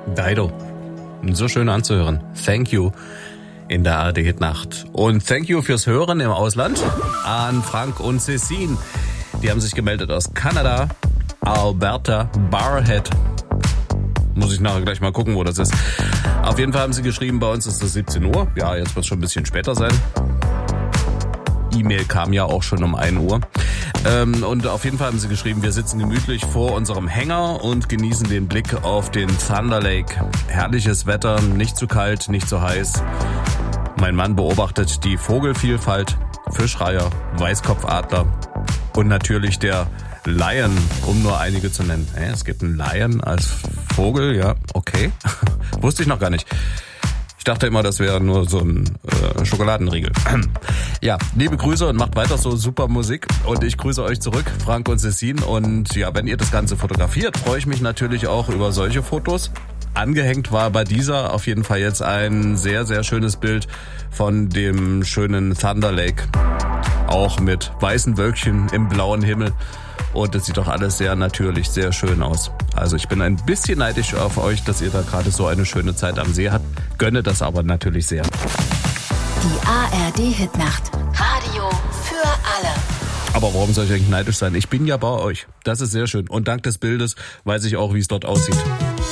Dido. So schön anzuhören. Thank you in der ARD-Hitnacht. Und thank you fürs Hören im Ausland an Frank und Cécine. Die haben sich gemeldet aus Kanada. Alberta Barrhead. Muss ich nachher gleich mal gucken, wo das ist. Auf jeden Fall haben sie geschrieben, bei uns ist es 17 Uhr. Ja, jetzt wird es schon ein bisschen später sein. E-Mail kam ja auch schon um 1 Uhr. Und auf jeden Fall haben sie geschrieben, wir sitzen gemütlich vor unserem Hänger und genießen den Blick auf den Thunder Lake. Herrliches Wetter, nicht zu kalt, nicht zu heiß. Mein Mann beobachtet die Vogelvielfalt, Fischreiher, Weißkopfadler und natürlich der Lion, um nur einige zu nennen. Es gibt einen Lion als Vogel, ja, okay. Wusste ich noch gar nicht. Ich dachte immer, das wäre nur so ein Schokoladenriegel. Ja, liebe Grüße und macht weiter so super Musik. Und ich grüße euch zurück, Frank und Cécine. Und ja, wenn ihr das Ganze fotografiert, freue ich mich natürlich auch über solche Fotos. Angehängt war bei dieser auf jeden Fall jetzt ein sehr, sehr schönes Bild von dem schönen Thunder Lake. Auch mit weißen Wölkchen im blauen Himmel. Und das sieht doch alles sehr natürlich, sehr schön aus. Also ich bin ein bisschen neidisch auf euch, dass ihr da gerade so eine schöne Zeit am See habt. Gönne das aber natürlich sehr. Die ARD-Hitnacht. Radio für alle. Aber warum soll ich eigentlich neidisch sein? Ich bin ja bei euch. Das ist sehr schön. Und dank des Bildes weiß ich auch, wie es dort aussieht.